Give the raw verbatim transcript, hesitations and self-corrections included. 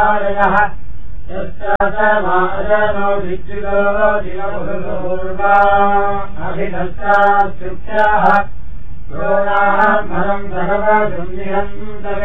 यः यस्याचमाजनो विद्युतो दिनपूर्वा अभिदत्तास्तुभ्यः योनाः फलं भगवदुन्निहन्तवे